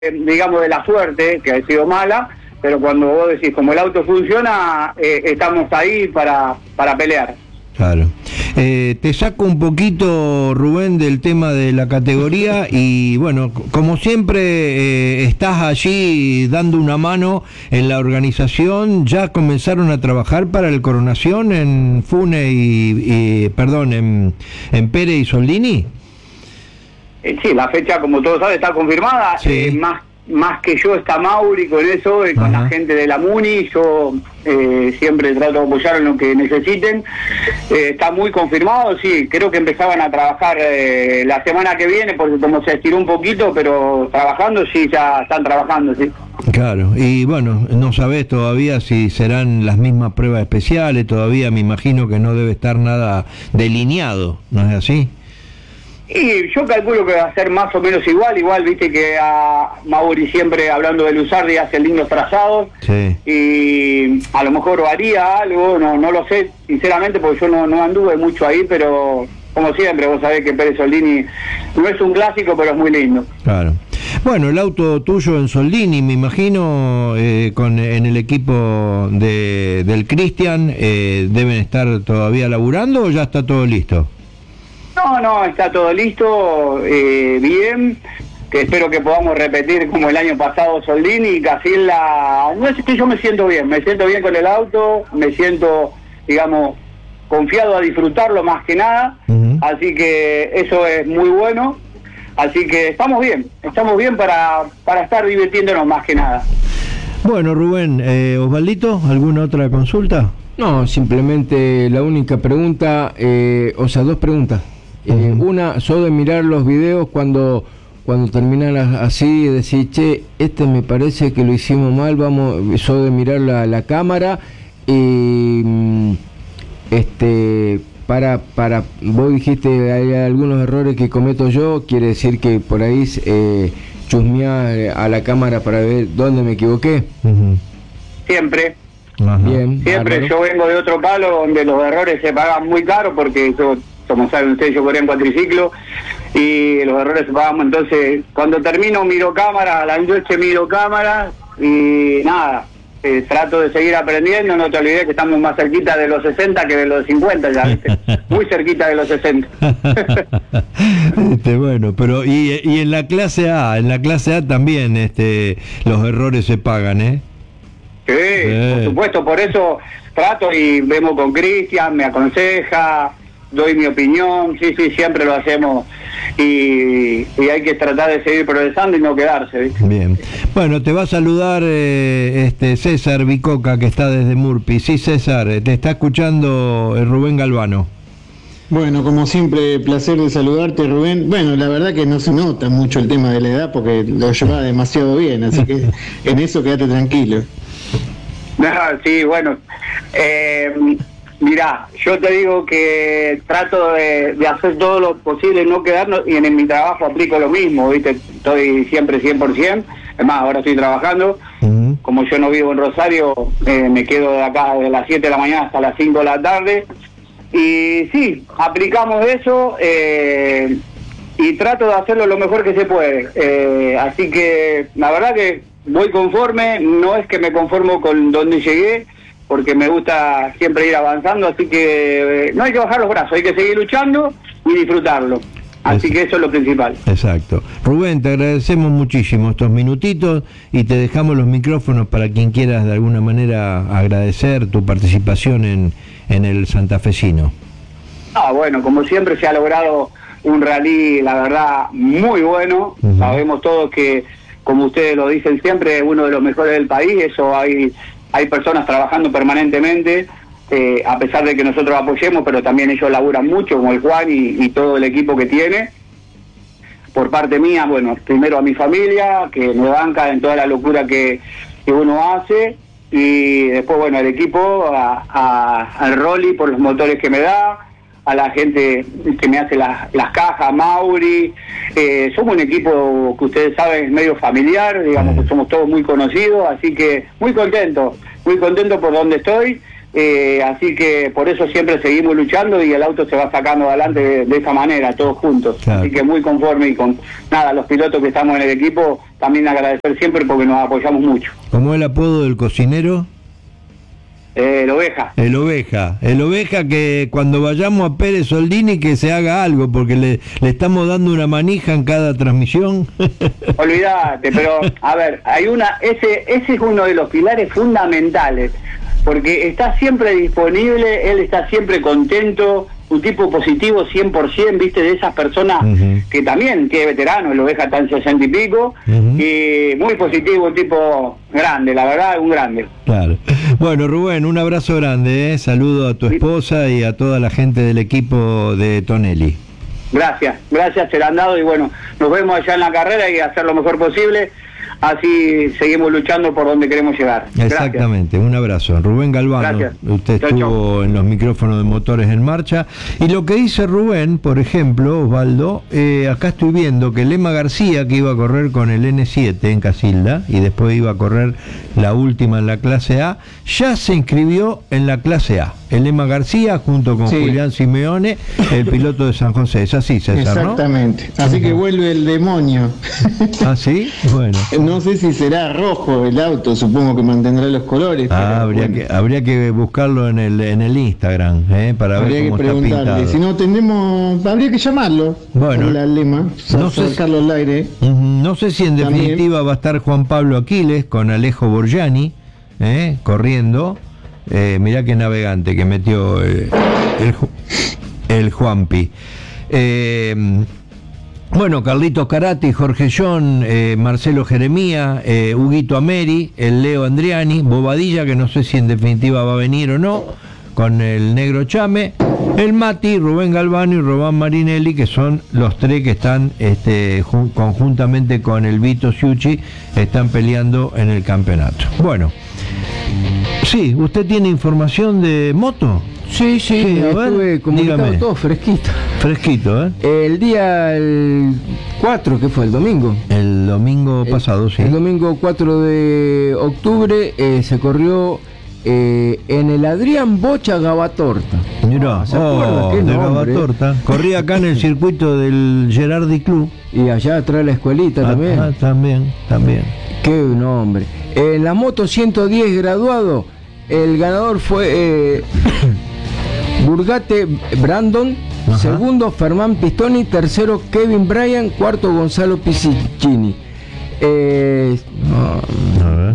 digamos, de la suerte, que ha sido mala, pero cuando vos decís, como el auto funciona, estamos ahí para pelear. Claro. Te saco un poquito, Rubén, del tema de la categoría y bueno, como siempre estás allí dando una mano en la organización. ¿Ya comenzaron a trabajar para el Coronación en Fune en Pérez y Soldini? Sí, la fecha, como todos saben, está confirmada. Sí. Más que yo está Mauri con eso, con la gente de la MUNI. Yo siempre trato de apoyar en lo que necesiten. Está muy confirmado, sí. Creo que empezaban a trabajar la semana que viene, porque como se estiró un poquito, pero trabajando, sí, ya están trabajando, sí. Claro, y bueno, no sabés todavía si serán las mismas pruebas especiales. Todavía me imagino que no debe estar nada delineado, ¿no es así? Y yo calculo que va a ser más o menos igual, viste que a Mauri siempre hablando de Luzardi hace lindos trazados, sí. Y a lo mejor varía algo, no lo sé sinceramente porque yo no anduve mucho ahí, pero como siempre vos sabés que Pérez Soldini no es un clásico, pero es muy lindo. Claro. Bueno, el auto tuyo en Soldini, me imagino, en el equipo del Cristian, ¿deben estar todavía laburando o ya está todo listo? No, está todo listo, bien, que espero que podamos repetir como el año pasado Soldini y Casilda. No es que yo me siento bien con el auto, me siento, digamos, confiado a disfrutarlo más que nada, así que eso es muy bueno, así que estamos bien para estar divirtiéndonos más que nada. Bueno, Rubén, Osvaldito, ¿alguna otra consulta? No, simplemente la única pregunta, dos preguntas. Una, sos de mirar los videos cuando terminan así y decir, che, me parece que lo hicimos mal, sos de mirar la cámara y vos dijiste hay algunos errores que cometo yo, quiere decir que por ahí chusmeás a la cámara para ver dónde me equivoqué. Siempre. Ajá. Bien, Siempre. bárbaro. Yo vengo de otro palo donde los errores se pagan muy caro porque yo, como saben ustedes, yo corría en cuatriciclo y los errores se pagan. Entonces, cuando termino miro cámara, a la noche miro cámara y nada, trato de seguir aprendiendo. No te olvides que estamos más cerquita de los 60 que de los 50 ya, ¿viste? Muy cerquita de los 60. Bueno, pero y en la clase A también los errores se pagan, ¿eh? Sí, por supuesto, por eso trato y vemos con Cristian, me aconseja, doy mi opinión, sí, siempre lo hacemos y hay que tratar de seguir progresando y no quedarse, ¿viste? Bien. Bueno, te va a saludar César Bicoca, que está desde Murpi. Sí, César, te está escuchando Rubén Galvano. Bueno, como siempre, placer de saludarte, Rubén. Bueno, la verdad que no se nota mucho el tema de la edad porque lo lleva demasiado bien, así que en eso quédate tranquilo. Sí, bueno, mirá, yo te digo que trato de hacer todo lo posible, no quedarnos, y en mi trabajo aplico lo mismo, ¿viste? Estoy siempre 100%, es más, ahora estoy trabajando, como yo no vivo en Rosario, me quedo de acá de las 7 de la mañana hasta las 5 de la tarde, y sí, aplicamos eso, y trato de hacerlo lo mejor que se puede, así que la verdad que voy conforme, no es que me conformo con donde llegué, porque me gusta siempre ir avanzando, así que no hay que bajar los brazos, hay que seguir luchando y disfrutarlo. Así que eso es lo principal. Exacto. Rubén, te agradecemos muchísimo estos minutitos y te dejamos los micrófonos para quien quieras de alguna manera agradecer tu participación en el santafesino. Bueno, como siempre se ha logrado un rally, la verdad, muy bueno. Sabemos todos que, como ustedes lo dicen siempre, es uno de los mejores del país. Eso hay personas trabajando permanentemente, a pesar de que nosotros apoyemos, pero también ellos laburan mucho, como el Juan y todo el equipo que tiene. Por parte mía, bueno, primero a mi familia, que me banca en toda la locura que uno hace, y después, bueno, al equipo, al Rolly por los motores que me da, a la gente que me hace las cajas, Mauri. Somos un equipo que ustedes saben es medio familiar, digamos que somos todos muy conocidos, así que muy contento por donde estoy, así que por eso siempre seguimos luchando y el auto se va sacando adelante de esa manera, todos juntos. Claro. Así que muy conforme y con nada, los pilotos que estamos en el equipo, también agradecer siempre porque nos apoyamos mucho. ¿Cómo es el apodo del cocinero? La oveja. El oveja que cuando vayamos a Pérez Soldini que se haga algo, porque le estamos dando una manija en cada transmisión. Olvídate, pero a ver, ese es uno de los pilares fundamentales, porque está siempre disponible, él está siempre contento, un tipo positivo 100%, viste, de esas personas que también tiene veterano, el oveja está en 60 y pico, y muy positivo, un tipo grande, la verdad, un grande. Claro. Bueno, Rubén, un abrazo grande, saludo a tu esposa y a toda la gente del equipo de Tonelli. Gracias, se la han dado y bueno, nos vemos allá en la carrera y hacer lo mejor posible. Así seguimos luchando por donde queremos llegar. Exactamente, un abrazo. Rubén Galvano, gracias. Usted estuvo en los micrófonos de Motores en Marcha. Y lo que dice Rubén, por ejemplo, Osvaldo, acá estoy viendo que Lema García, que iba a correr con el N7 en Casilda, y después iba a correr la última en la clase A, ya se inscribió en la clase A. El Lema García, junto con Julián Simeone, el piloto de San José. Es así, César, exactamente. ¿No? Así que vuelve el demonio. ¿Ah, sí? Bueno. No sé si será rojo el auto, supongo que mantendrá los colores. Habría que buscarlo en el Instagram, para ver cómo está pintado. Si no habría que llamarlo. Bueno, al Lema, sacarlo al aire. No sé si en definitiva va a estar Juan Pablo Aquiles con Alejo Borgiani, corriendo. Mirá qué navegante que metió el Juanpi. Bueno, Carlitos Carati, Jorge John, Marcelo Jeremía, Huguito Ameri, el Leo Andriani, Bobadilla, que no sé si en definitiva va a venir o no, con el Negro Chame, el Mati, Rubén Galvano y Robán Marinelli, que son los tres que están conjuntamente con el Vito Ciucci, están peleando en el campeonato. Bueno, sí, ¿usted tiene información de moto? Sí, estuve comunicado todo fresquito. Fresquito, El día 4, que fue el domingo. El domingo pasado, sí. El domingo 4 de octubre se corrió en el Adrián Bocha Gavatorta. Mirá, ¿se acuerdan? Qué de nombre. Gavatorta. Corría acá en el circuito del Gerardi Club. Y allá atrás de la escuelita también. También. Qué nombre. En la moto 110 graduado, el ganador fue Burgate Brandon, segundo Fermán Pistoni, tercero Kevin Bryan, cuarto Gonzalo Pisicini. A ver.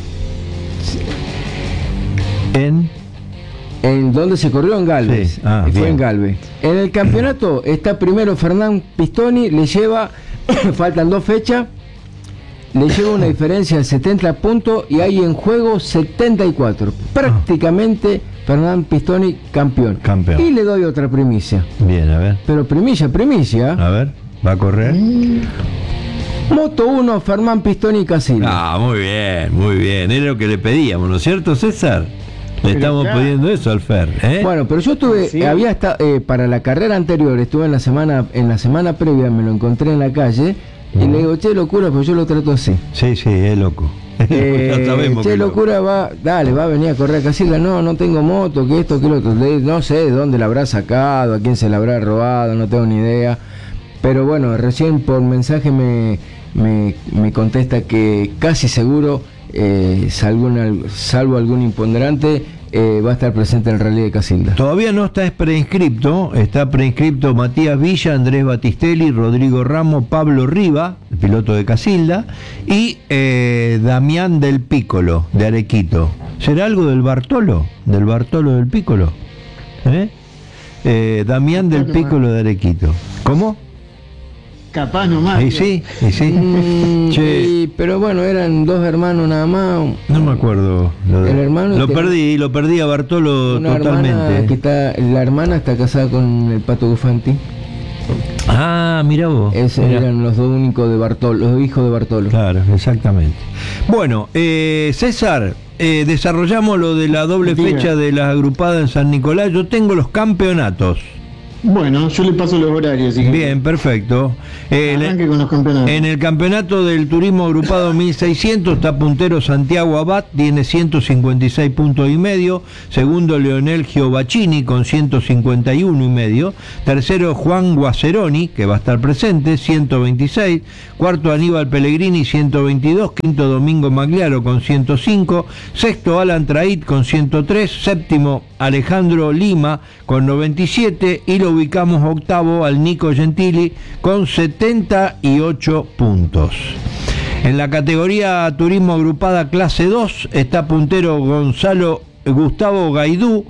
¿En dónde se corrió? En Galvez. Sí. Fue en Galvez. En el campeonato está primero Fernán Pistoni, le lleva, faltan 2 fechas, le lleva una diferencia de 70 puntos y hay en juego 74. Prácticamente Fernán Pistoni campeón. Y le doy otra primicia. Bien, a ver. Pero primicia. A ver, ¿va a correr? Moto 1, Fernán Pistoni Casilda. Muy bien. Era lo que le pedíamos, ¿no es cierto, César? Le estamos pidiendo eso al Fer, Bueno, pero yo estuve, había estado, para la carrera anterior, estuve en la semana previa, me lo encontré en la calle y le digo, che, locura, pues yo lo trato así. Sí, es loco. Ya sabemos che, locura, va a venir a correr a Casilda. No tengo moto, que esto, que lo otro. No sé de dónde la habrá sacado, a quién se la habrá robado, no tengo ni idea. Pero bueno, recién por mensaje me contesta que casi seguro, salvo algún imponderante, va a estar presente en el Rally de Casilda. Todavía no está preinscripto, está preinscripto Matías Villa, Andrés Batistelli, Rodrigo Ramos, Pablo Riva, el piloto de Casilda, y Damián del Pícolo, de Arequito. ¿Será algo del Bartolo? ¿Del Bartolo del Pícolo? Damián del Pícolo de Arequito. ¿Cómo? Capaz nomás. Y sí. Pero bueno, eran 2 hermanos nada más. No me acuerdo. El hermano lo perdí a Bartolo totalmente. La hermana está casada con el Pato Gufanti. Mirá vos. Eran los 2 únicos de Bartolo, los hijos de Bartolo. Claro, exactamente. Bueno, César, desarrollamos lo de la doble fecha de las agrupadas en San Nicolás. Yo tengo los campeonatos. Bueno, yo le paso los horarios. Si Bien, perfecto. Arranque con los campeonatos. En el campeonato del turismo agrupado 1600 está puntero Santiago Abad, tiene 156 puntos y medio. Segundo Leonel Giovacchini con 151 y medio. Tercero Juan Guaceroni, que va a estar presente, 126. Cuarto Aníbal Pellegrini, 122. Quinto Domingo Magliaro con 105. Sexto Alan Traid con 103. Séptimo Alejandro Lima con 97 y lo ubicamos octavo al Nico Gentili con 78 puntos. En la categoría turismo agrupada clase 2 está puntero Gustavo Gaidú.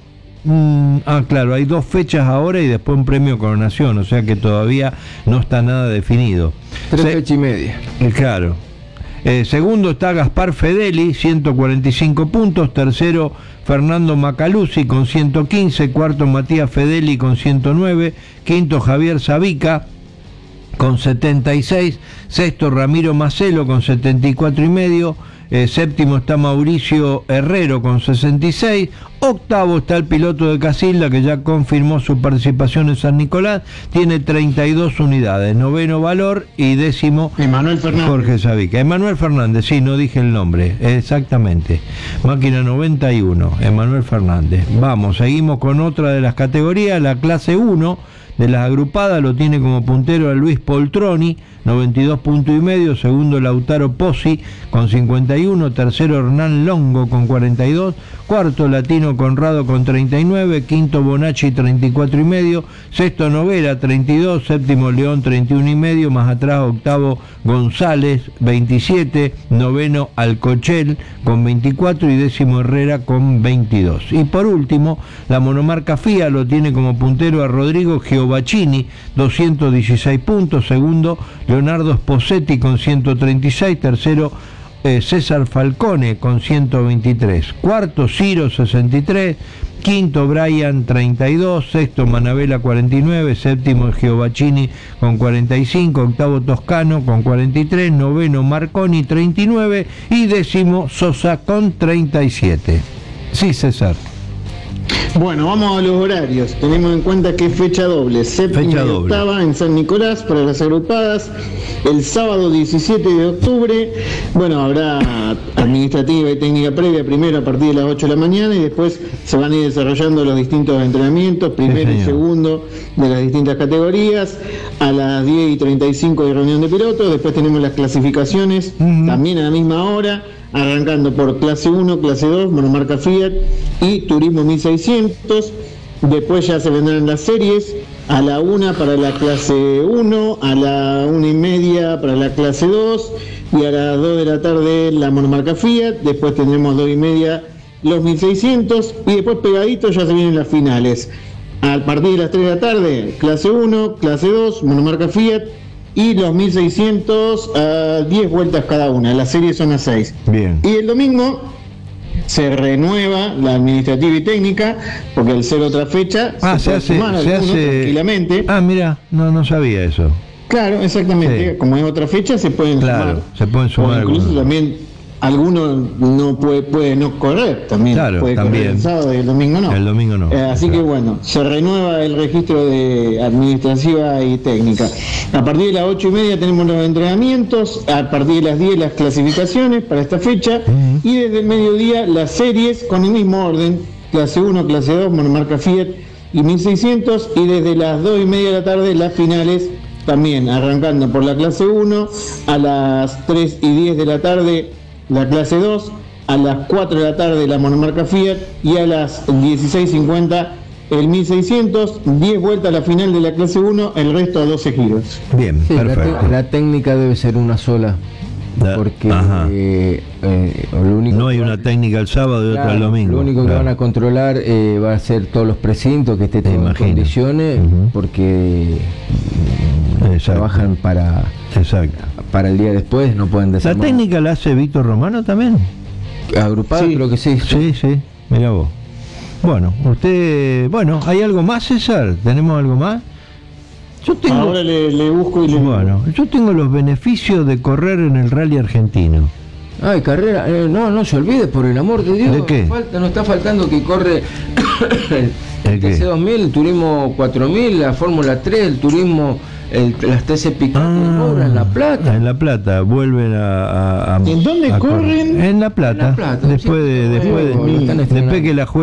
Claro, hay 2 fechas ahora y después un premio coronación, o sea que todavía no está nada definido. 3 fechas y media. Claro. Segundo está Gaspar Fedeli, 145 puntos. Tercero Fernando Macaluzzi con 115. Cuarto Matías Fedeli con 109. Quinto Javier Sabica con 76. Sexto Ramiro Macelo con 74 y medio. Séptimo está Mauricio Herrero con 66. Octavo está el piloto de Casilda, que ya confirmó su participación en San Nicolás, tiene 32 unidades. Noveno Valor y décimo Emanuel Fernández. Jorge Sabica. Emanuel Fernández, sí, no dije el nombre, exactamente. Máquina 91, Emanuel Fernández. Vamos, seguimos con otra de las categorías, la clase 1 de las agrupadas, lo tiene como puntero a Luis Poltroni, 92 puntos y medio. Segundo Lautaro Pozzi con 51. Tercero Hernán Longo con 42. Cuarto Latino Conrado con 39. Quinto Bonacci 34 y medio. Sexto Noguera 32. Séptimo León 31 y medio. Más atrás octavo González 27. Noveno Alcochel con 24 y décimo Herrera con 22. Y por último la monomarca FIA lo tiene como puntero a Rodrigo Giovacchini, 216 puntos. Segundo Leonardo Sposetti con 136, tercero César Falcone con 123, cuarto Ciro 63, quinto Brian 32, sexto Manabela 49, séptimo Giovacchini con 45, octavo Toscano con 43, noveno Marconi 39 y décimo Sosa con 37. Sí, César. Bueno, vamos a los horarios. Tenemos en cuenta que es fecha doble, séptima y octava en San Nicolás para las agrupadas. El sábado 17 de octubre, bueno, habrá administrativa y técnica previa primero a partir de las 8 de la mañana y después se van a ir desarrollando los distintos entrenamientos, primero y segundo de las distintas categorías. A las 10:35 de reunión de pilotos, después tenemos las clasificaciones, también a la misma hora, arrancando por clase 1, clase 2, monomarca Fiat y turismo 1600. Después ya se vendrán las series, a la 1 para la clase 1, a la 1:30 para la clase 2 y a las 2 de la tarde la monomarca Fiat. Después tendremos 2:30 los 1600 y después pegaditos ya se vienen las finales. A partir de las 3 de la tarde, clase 1, clase 2, monomarca Fiat y los 1600 a 10 vueltas cada una. Las series son a 6. Bien. Y el domingo se renueva la administrativa y técnica, porque al ser otra fecha se hace tranquilamente. Mira, no sabía eso. Claro, exactamente. Sí. Como es otra fecha, se pueden sumar. Se pueden sumar. O incluso también alguno no puede no correr también. Claro, puede también. correr el sábado y el domingo no. El domingo no. Así que bueno, se renueva el registro de administrativa y técnica. A partir de las 8:30 tenemos los entrenamientos, a partir de las 10 las clasificaciones para esta fecha y desde el mediodía las series con el mismo orden, clase 1, clase 2, monomarca Fiat y 1600 y desde las 2:30 de la tarde las finales también, arrancando por la clase 1 a las 3:10 de la tarde la clase 2, a las 4 de la tarde la monomarca Fiat y a las 16:50 el 1600, 10 vueltas a la final de la clase 1, el resto a 12 giros. Bien, sí, perfecto. La técnica debe ser una sola, porque lo único no hay una técnica el sábado y otra el domingo. Lo único que van a controlar va a ser todos los precintos, que esté todo en condiciones, porque trabajan para el día después, no pueden desarmar. ¿La técnica la hace Víctor Romano también? Agrupado, creo que sí. Sí, mira vos. Bueno, ¿hay algo más, César? ¿Tenemos algo más? Yo tengo, ahora le busco y le... Bueno, yo tengo los beneficios de correr en el rally argentino. Carrera, no se olvide, por el amor de Dios. ¿De qué? No está faltando que corre el TC2000, el Turismo 4000, la Fórmula 3, el Turismo, las TC Pickup en La Plata. En La Plata, vuelven a ¿En dónde corren? En La Plata. Después que la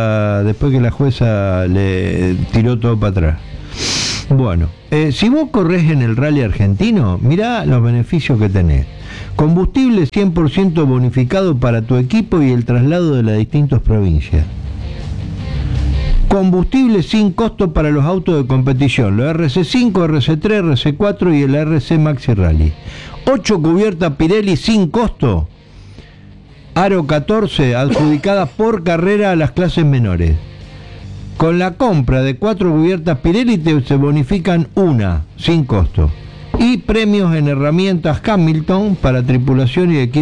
jueza le tiró todo para atrás. Bueno, si vos corres en el rally argentino, mirá los beneficios que tenés. Combustible 100% bonificado para tu equipo y el traslado de las distintas provincias. Combustible sin costo para los autos de competición, los RC5, RC3, RC4 y el RC Maxi Rally. 8 cubiertas Pirelli sin costo. Aro 14 adjudicadas por carrera a las clases menores. Con la compra de 4 cubiertas Pirelli se bonifican una sin costo. Y premios en herramientas Hamilton para tripulación y equipo